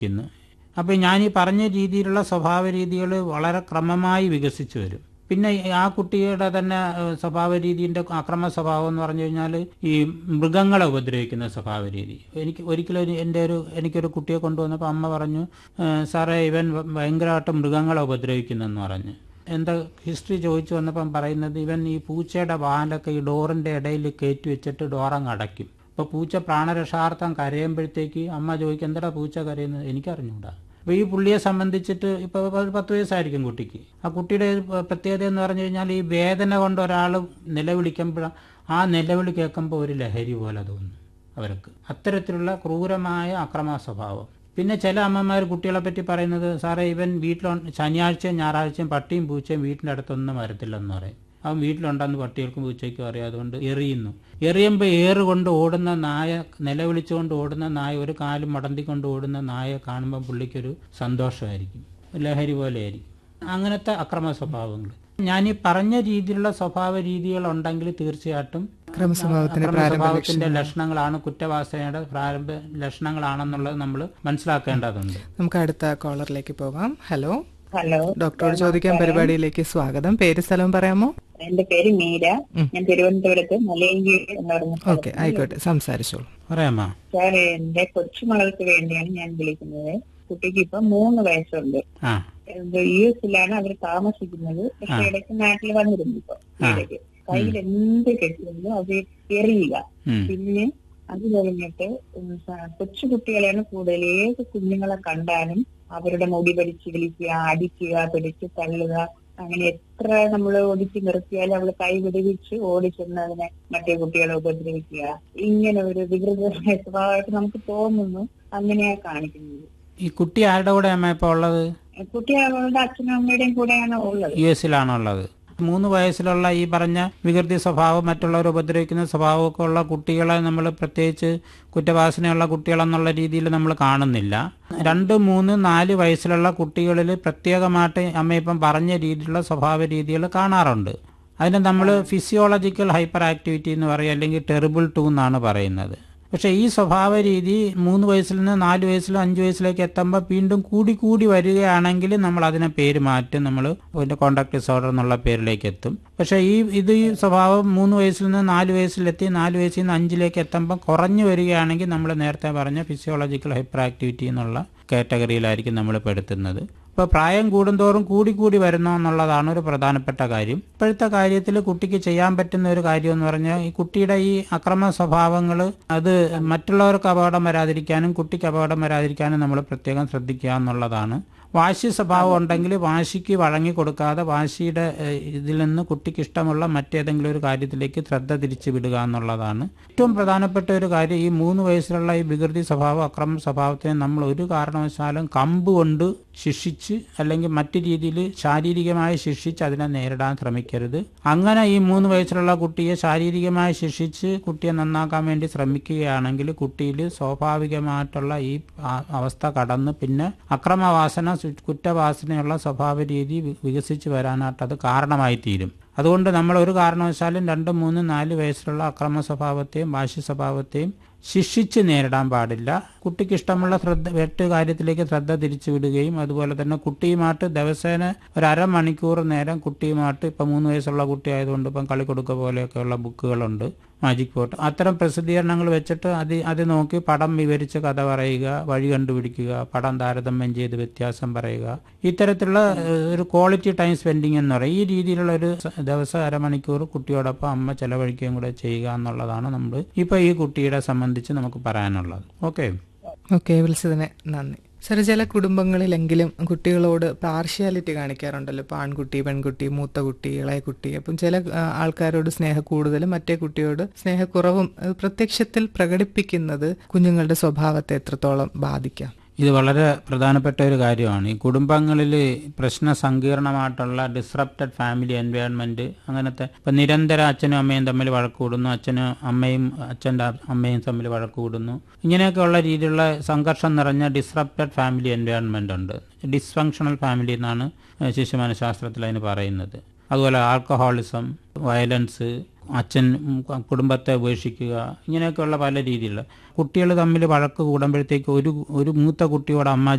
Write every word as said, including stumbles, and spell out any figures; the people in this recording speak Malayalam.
ഇന്ന് അപ്പോൾ ഞാൻ ഈ പറഞ്ഞ രീതിയിലുള്ള സ്വഭാവ രീതികൾ വളരെ ക്രമമായി വികസിച്ചു വരും. പിന്നെ ആ കുട്ടിയുടെ തന്നെ സ്വഭാവ രീതിൻ്റെ അക്രമ സ്വഭാവം എന്ന് പറഞ്ഞു കഴിഞ്ഞാൽ ഈ മൃഗങ്ങളെ ഉപദ്രവിക്കുന്ന സ്വഭാവ രീതി. എനിക്ക് ഒരിക്കലും എൻ്റെ ഒരു എനിക്കൊരു കുട്ടിയെ കൊണ്ടുവന്നപ്പോൾ അമ്മ പറഞ്ഞു, സാറേ ഇവൻ ഭയങ്കരമായിട്ട് മൃഗങ്ങളെ ഉപദ്രവിക്കുന്നെന്ന് പറഞ്ഞു. എന്താ ഹിസ്റ്ററി ചോദിച്ചു വന്നപ്പം പറയുന്നത്, ഇവൻ ഈ പൂച്ചയുടെ വാലൊക്കെ ഈ ഡോറിൻ്റെ ഇടയിൽ കയറ്റി വെച്ചിട്ട് ഡോറങ്ങ് അടയ്ക്കും. അപ്പോൾ പൂച്ച പ്രാണരക്ഷാർത്ഥം കരയുമ്പോഴത്തേക്ക് അമ്മ ചോദിക്കും, എന്താ പൂച്ച കരയുന്നത്? എനിക്കറിഞ്ഞൂടാ. അപ്പോൾ ഈ പുള്ളിയെ സംബന്ധിച്ചിട്ട് ഇപ്പോൾ ഒരു പത്ത് വയസ്സായിരിക്കും കുട്ടിക്ക്. ആ കുട്ടിയുടെ പ്രത്യേകത എന്ന് പറഞ്ഞു കഴിഞ്ഞാൽ ഈ വേദന കൊണ്ട് ഒരാൾ നിലവിളിക്കുമ്പോൾ ആ നിലവിളി കേൾക്കുമ്പോൾ ഒരു ലഹരി പോലെ തോന്നും അവർക്ക്. അത്തരത്തിലുള്ള ക്രൂരമായ അക്രമ സ്വഭാവം. പിന്നെ ചില അമ്മമാർ കുട്ടികളെ പറ്റി പറയുന്നത്, സാറേ ഇവൻ വീട്ടിലോ ശനിയാഴ്ചയും ഞായറാഴ്ചയും പട്ടിയും പൂച്ചയും വീട്ടിൻ്റെ അടുത്തൊന്നും വരത്തില്ലെന്ന് പറയും. അവൻ വീട്ടിലുണ്ടെന്ന് പട്ടികൾക്കും പൂച്ചയ്ക്കും അറിയാം, അതുകൊണ്ട് എറിയുന്നു. എറിയുമ്പോൾ ഏറ് കൊണ്ട് ഓടുന്ന നായ, നിലവിളിച്ചുകൊണ്ട് ഓടുന്ന നായ, ഒരു കാലും മടന്തിക്കൊണ്ട് ഓടുന്ന നായ കാണുമ്പോൾ പുള്ളിക്കൊരു സന്തോഷമായിരിക്കും, ലഹരി പോലെയായിരിക്കും. അങ്ങനത്തെ അക്രമ സ്വഭാവങ്ങൾ. ഞാനീ പറഞ്ഞ രീതിയിലുള്ള സ്വഭാവ രീതികളുണ്ടെങ്കിൽ തീർച്ചയായിട്ടും സ്വഭാവത്തിന്റെ ലക്ഷണങ്ങളാണ്, കുറ്റവാസനയുടെ പ്രാരംഭ ലക്ഷണങ്ങളാണെന്നുള്ളത് നമ്മൾ മനസ്സിലാക്കേണ്ടതുണ്ട്. നമുക്ക് അടുത്ത കോളറിലേക്ക് പോകാം. ഹലോ ഹലോ, ഡോക്ടറോട് ചോദിക്കാൻ പരിപാടിയിലേക്ക് സ്വാഗതം. പേര് സ്ഥലവും പറയാമോ? എന്റെ പേര് മീര. ഞാൻ തിരുവനന്തപുരത്ത് മലയങ്കീഴ് എന്ന് പറഞ്ഞ. ഓക്കെ, ആയിക്കോട്ടെ, സംസാരിച്ചോളൂ. പറയാമോ? സാർ, എന്റെ കൊച്ചുമകൾക്ക് വേണ്ടിയാണ് ഞാൻ വിളിക്കുന്നത്. കുട്ടിക്ക് ഇപ്പൊ മൂന്ന് വയസ്സുണ്ട്. യു എസിലാണ് അവർ താമസിക്കുന്നത്. പക്ഷെ ഇടയ്ക്ക് നാട്ടിൽ വന്നിരുന്നു. ഇപ്പൊ ഇടയ്ക്ക് കയ്യിൽ എന്ത് കെട്ടിയിരുന്നു അത് എറിയുക. പിന്നെ അത് കഴിഞ്ഞിട്ട് കൊച്ചു കുട്ടികളെയാണ് കൂടുതൽ. ഏത് കുഞ്ഞുങ്ങളെ കണ്ടാലും അവരുടെ മുടി പിടിച്ച് വിളിക്കുക, അടിക്കുക, പിടിച്ച് തള്ളുക. അങ്ങനെ എത്ര നമ്മൾ ഒടിച്ച് നിർത്തിയാലും അവള് കൈ വിടുവിച്ച് ഓടിച്ചെന്ന് അതിനെ മറ്റേ കുട്ടികളെ ഉപദ്രവിക്കുക. ഇങ്ങനെ ഒരു വികൃതമായ സ്വഭാവമായിട്ട് നമുക്ക് തോന്നുന്നു. അങ്ങനെയാ കാണിക്കുന്നത്. ഈ കുട്ടി ആരുടെ കൂടെ അമ്മ ഇപ്പൊ ഉള്ളത്? കുട്ടി അവളുടെ അച്ഛനും അമ്മയുടെയും കൂടെയാണ് ഉള്ളത്. യു എസിലാണോ ഉള്ളത്? മൂന്ന് വയസ്സിലുള്ള ഈ പറഞ്ഞ വികൃതി സ്വഭാവം, മറ്റുള്ളവർ ഉപദ്രവിക്കുന്ന സ്വഭാവമൊക്കെ ഉള്ള കുട്ടികളെ നമ്മൾ പ്രത്യേകിച്ച് കുറ്റവാസനയുള്ള കുട്ടികളെന്നുള്ള രീതിയിൽ നമ്മൾ കാണുന്നില്ല. രണ്ട് മൂന്ന് നാല് വയസ്സിലുള്ള കുട്ടികളിൽ പ്രത്യേകമായിട്ട് അമ്മ ഇപ്പം പറഞ്ഞ രീതിയിലുള്ള സ്വഭാവ രീതികൾ കാണാറുണ്ട്. അതിന് നമ്മൾ ഫിസിയോളജിക്കൽ ഹൈപ്പർ ആക്ടിവിറ്റി എന്ന് പറയും, അല്ലെങ്കിൽ ടെറിബിൾ ടു എന്നാണ് പറയുന്നത്. പക്ഷേ ഈ സ്വഭാവ രീതി മൂന്ന് വയസ്സിൽ നിന്ന് നാല് വയസ്സിലും അഞ്ച് വയസ്സിലേക്ക് എത്തുമ്പോൾ വീണ്ടും കൂടി കൂടി വരികയാണെങ്കിൽ നമ്മൾ അതിനെ പേര് മാറ്റും, നമ്മൾ അതിൻ്റെ കോണ്ടാക്ട് ഡിസോർഡർ എന്നുള്ള പേരിലേക്ക് എത്തും. പക്ഷേ ഈ ഇത് ഈ സ്വഭാവം മൂന്ന് വയസ്സിൽ നിന്ന് നാല് വയസ്സിലെത്തി നാല് വയസ്സിൽ നിന്ന് അഞ്ചിലേക്ക് എത്തുമ്പോൾ കുറഞ്ഞു വരികയാണെങ്കിൽ നമ്മൾ നേരത്തെ പറഞ്ഞ ഫിസിയോളജിക്കൽ ഹൈപ്പർ ആക്ടിവിറ്റി എന്നുള്ള കാറ്റഗറിയിലായിരിക്കും നമ്മൾ പെടുത്തുന്നത്. ഇപ്പോൾ പ്രായം കൂടുന്തോറും കൂടി കൂടി വരുന്നു എന്നുള്ളതാണ് ഒരു പ്രധാനപ്പെട്ട കാര്യം. ഇപ്പോഴത്തെ കാര്യത്തിൽ കുട്ടിക്ക് ചെയ്യാൻ പറ്റുന്ന ഒരു കാര്യം എന്ന് പറഞ്ഞാൽ, ഈ കുട്ടിയുടെ ഈ അക്രമ സ്വഭാവങ്ങൾ അത് മറ്റുള്ളവർക്ക് അപകടം വരാതിരിക്കാനും കുട്ടിക്ക് അപകടം വരാതിരിക്കാനും നമ്മൾ പ്രത്യേകം ശ്രദ്ധിക്കുക എന്നുള്ളതാണ്. വാശി സ്വഭാവം ഉണ്ടെങ്കിൽ വാശിക്ക് വഴങ്ങി കൊടുക്കാതെ വാശിയുടെ ഇതിൽ നിന്ന് കുട്ടിക്ക് ഇഷ്ടമുള്ള മറ്റേതെങ്കിലും ഒരു കാര്യത്തിലേക്ക് ശ്രദ്ധ തിരിച്ചു വിടുക എന്നുള്ളതാണ് ഏറ്റവും പ്രധാനപ്പെട്ട ഒരു കാര്യം. ഈ മൂന്ന് വയസ്സിലുള്ള ഈ വികൃതി സ്വഭാവം, അക്രമ സ്വഭാവത്തിനെ നമ്മൾ ഒരു കാരണവശാലും കമ്പ് കൊണ്ട് ശിക്ഷിച്ച് അല്ലെങ്കിൽ മറ്റു രീതിയിൽ ശാരീരികമായി ശിക്ഷിച്ച് അതിനെ നേരിടാൻ ശ്രമിക്കരുത്. അങ്ങനെ ഈ മൂന്ന് വയസ്സിലുള്ള കുട്ടിയെ ശാരീരികമായി ശിക്ഷിച്ച് കുട്ടിയെ നന്നാക്കാൻ വേണ്ടി ശ്രമിക്കുകയാണെങ്കിൽ കുട്ടിയിൽ സ്വാഭാവികമായിട്ടുള്ള ഈ അവസ്ഥ കടന്ന് പിന്നെ അക്രമവാസന, കുറ്റവാസനയുള്ള സ്വഭാവ രീതി വികസിച്ച് വരാനായിട്ട് അത് കാരണമായി തീരും. അതുകൊണ്ട് നമ്മൾ ഒരു കാരണവശാലും രണ്ട് മൂന്ന് നാല് വയസ്സിലുള്ള അക്രമ സ്വഭാവത്തെയും വാശി സ്വഭാവത്തെയും ശിക്ഷിച്ച് നേരിടാൻ പാടില്ല. കുട്ടിക്ക് ഇഷ്ടമുള്ള ശ്രദ്ധ വെട്ട് കാര്യത്തിലേക്ക് ശ്രദ്ധ തിരിച്ചു വിടുകയും അതുപോലെ തന്നെ കുട്ടിയുമായിട്ട് ദിവസേന ഒരു അരമണിക്കൂർ നേരം കുട്ടിയുമായിട്ട്, ഇപ്പം മൂന്ന് വയസ്സുള്ള കുട്ടി ആയതുകൊണ്ട് ഇപ്പം കളിക്കൊടുക്ക പോലെയൊക്കെയുള്ള ബുക്കുകളുണ്ട്, മാജിക് പോട്ട്, അത്തരം പ്രസിദ്ധീകരണങ്ങൾ വെച്ചിട്ട് അത് അത് നോക്കി പടം വിവരിച്ച് കഥ പറയുക, വഴി കണ്ടുപിടിക്കുക, പടം താരതമ്യം ചെയ്ത് വ്യത്യാസം പറയുക. ഇത്തരത്തിലുള്ള ഒരു ക്വാളിറ്റി ടൈം സ്പെൻഡിങ് എന്ന് പറയും. ഈ രീതിയിലുള്ള ഒരു ദിവസം അരമണിക്കൂർ കുട്ടിയോടൊപ്പം അമ്മ ചെലവഴിക്കുകയും കൂടെ ചെയ്യുക എന്നുള്ളതാണ് നമ്മൾ ഇപ്പോൾ ഈ കുട്ടിയുടെ സംബന്ധിച്ച് നമുക്ക് പറയാനുള്ളത്. ഓക്കെ ഓക്കെ വിളിച്ചതിന് നന്ദി. സാർ, ചില കുടുംബങ്ങളിലെങ്കിലും കുട്ടികളോട് പാർഷ്യാലിറ്റി കാണിക്കാറുണ്ടല്ലോ. ഇപ്പോൾ ആൺകുട്ടി, പെൺകുട്ടി, മൂത്ത കുട്ടി, ഇളയ കുട്ടി. അപ്പം ചില ആൾക്കാരോട് സ്നേഹ കൂടുതലും മറ്റേ കുട്ടിയോട് സ്നേഹക്കുറവും പ്രത്യക്ഷത്തിൽ പ്രകടിപ്പിക്കുന്നത് കുഞ്ഞുങ്ങളുടെ സ്വഭാവത്തെ എത്രത്തോളം ബാധിക്കാം? ഇത് വളരെ പ്രധാനപ്പെട്ട ഒരു കാര്യമാണ്. ഈ കുടുംബങ്ങളിൽ പ്രശ്ന സങ്കീർണമായിട്ടുള്ള ഡിസ്റപ്റ്റഡ് ഫാമിലി എൻവയോൺമെൻറ്റ്, അങ്ങനത്തെ ഇപ്പം നിരന്തരം അച്ഛനും അമ്മയും തമ്മിൽ വഴക്ക് കൂടുന്നു, അച്ഛനും അമ്മയും അച്ഛൻ്റെ അമ്മയും തമ്മിൽ വഴക്ക് കൂടുന്നു, ഇങ്ങനെയൊക്കെയുള്ള രീതിയിലുള്ള സംഘർഷം നിറഞ്ഞ ഡിസ്റപ്റ്റഡ് ഫാമിലി എൻവയോൺമെൻ്റ് ഉണ്ട്. ഡിസ്ഫങ്ഷണൽ ഫാമിലി എന്നാണ് ശിശു മനഃശാസ്ത്രത്തിൽ അതിന് പറയുന്നത്. അതുപോലെ ആൽക്കഹോളിസം, വയലൻസ്, അച്ഛൻ കുടുംബത്തെ ഉപേക്ഷിക്കുക, ഇങ്ങനെയൊക്കെയുള്ള പല രീതിയിലുള്ള കുട്ടികൾ തമ്മിൽ വഴക്ക് കൂടുമ്പോഴത്തേക്ക് ഒരു ഒരു മൂത്ത കുട്ടിയോട് അമ്മ